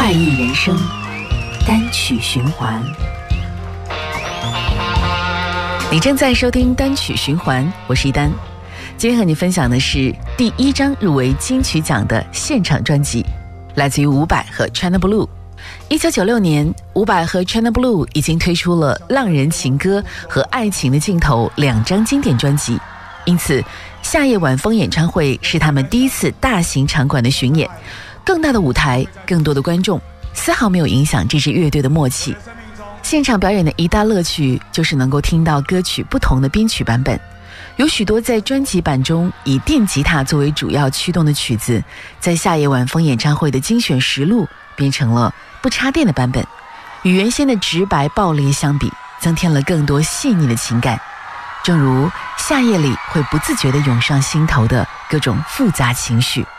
怪异人生单曲循环。你正在收听单曲循环，我是一丹。今天和你分享的是第1张入围金曲奖的现场专辑，来自于伍佰和 China Blue。1996年，伍佰和 China Blue 已经推出了《浪人情歌》和《爱情的尽头》2张经典专辑，因此夏夜晚风演唱会是他们第一次大型场馆的巡演，更大的舞台，更多的观众，丝毫没有影响这支乐队的默契。现场表演的一大乐趣就是能够听到歌曲不同的编曲版本，有许多在专辑版中以电吉他作为主要驱动的曲子，在夏夜晚风演唱会的精选实录变成了不插电的版本，与原先的直白暴力相比，增添了更多细腻的情感，正如夏夜里会不自觉地涌上心头的各种复杂情绪。